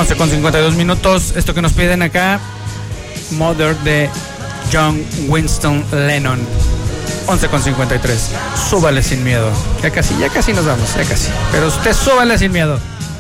11:52. Esto que nos piden acá, Mother de John Winston Lennon. 11:53. Súbale sin miedo. Ya casi nos vamos, ya casi. Pero usted súbale sin miedo.